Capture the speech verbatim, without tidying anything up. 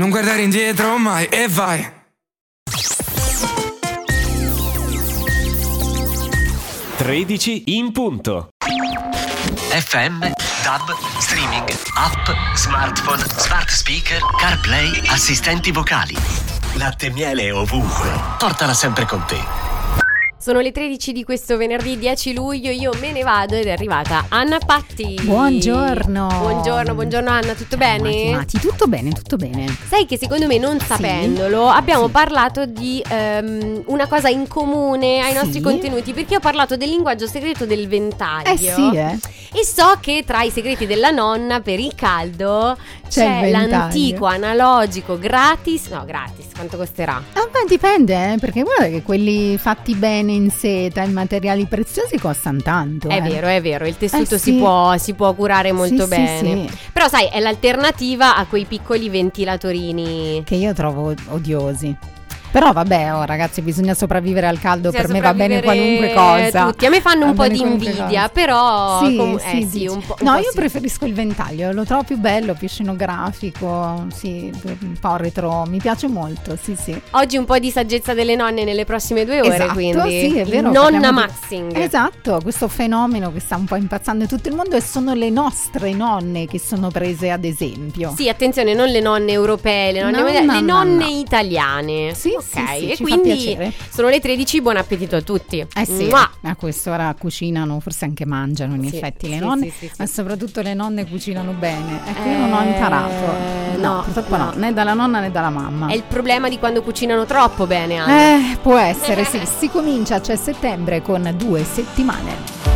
Non guardare indietro mai e vai. tredici in punto. F M, D A B, streaming, app, smartphone, smart speaker, CarPlay, assistenti vocali. Latte miele ovunque. Portala sempre con te. Sono le tredici di questo venerdì dieci luglio, io me ne vado ed è arrivata Anna Patti. Buongiorno. Buongiorno, buongiorno Anna, tutto bene? Matti, tutto bene, tutto bene. Sai che secondo me, non sapendolo, sì. abbiamo sì. parlato di um, una cosa in comune ai sì. nostri contenuti, perché ho parlato del linguaggio segreto del ventaglio. Eh sì, eh. E so che tra i segreti della nonna per il caldo c'è, c'è l'antico analogico gratis. No, gratis, quanto costerà? Ah, beh, dipende, eh, perché guarda che quelli fatti bene in seta, in materiali preziosi, costano tanto. È eh. vero, è vero, il tessuto eh, si, sì. può, si può curare molto sì, bene. sì, sì. Però sai, è l'alternativa a quei piccoli ventilatorini che io trovo odiosi. Però vabbè, oh, ragazzi, bisogna sopravvivere al caldo, cioè, per me va bene qualunque cosa. Tutti. A me fanno va un po' di invidia, cosa. Però sì, com- sì, eh, sì, un po', un no, po' io sì. preferisco il ventaglio, lo trovo più bello, più scenografico, sì, un po' retro, mi piace molto, sì, sì. Oggi un po' di saggezza delle nonne nelle prossime due ore, esatto, quindi sì, è vero, nonna maxing. Di... Esatto, questo fenomeno che sta un po' impazzando in tutto il mondo, e sono le nostre nonne che sono prese ad esempio. Sì, attenzione, non le nonne europee, le nonne, no, le no, nonne no, no. italiane. Sì, ok, sì, sì, e ci quindi fa piacere. Sono le tredici, buon appetito a tutti. Eh sì, Mua. a quest'ora cucinano, forse anche mangiano in sì, effetti sì, le nonne, sì, sì, sì, ma sì. soprattutto le nonne cucinano bene. Ecco, eh, io non ho imparato. No, no purtroppo no. no, né dalla nonna né dalla mamma. È il problema di quando cucinano troppo bene, Anna. Eh, può essere, sì. Si comincia, cioè settembre, con due settimane.